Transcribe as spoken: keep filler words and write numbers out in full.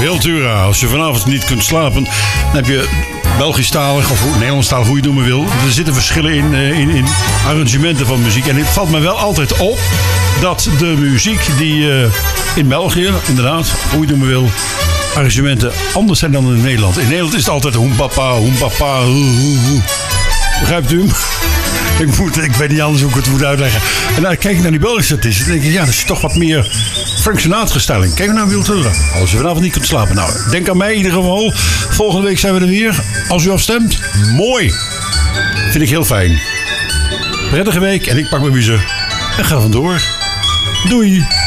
Wiltura. Als je vanavond niet kunt slapen, dan heb je Belgisch-talig of Nederlandstalig, hoe je het noemen wil. Er zitten verschillen in, in, in arrangementen van muziek. En het valt me wel altijd op dat de muziek die uh, in België, inderdaad, hoe je het noemen wil, arrangementen anders zijn dan in Nederland. In Nederland is het altijd hoempapa, hoempapa, hoe, hoe, hoe. Begrijpt u hem? Ik, moet, ik weet niet anders hoe ik het moet uitleggen. En dan kijk ik naar die Belgische artiesten. Dan denk ik, ja, dat is toch wat meer Frank Sinatra-styling. Kijk naar Wiltura. Als je vanavond niet kunt slapen. Nou, denk aan mij in ieder geval. Volgende week zijn we er weer. Als u afstemt, mooi. Vind ik heel fijn. Prettige week en ik pak mijn muziek en ga vandoor. Doei.